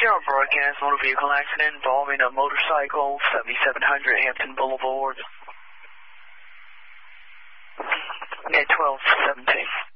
Zero broadcast motor vehicle accident involving a motorcycle, 7700 Hampton Boulevard. At 12:17.